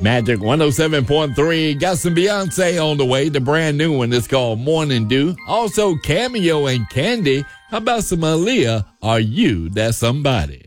Magic 107.3. Got some Beyonce on the way. The brand new one is called Morning Dew. Also, Cameo and Candy. How about some Aaliyah? Are You That Somebody?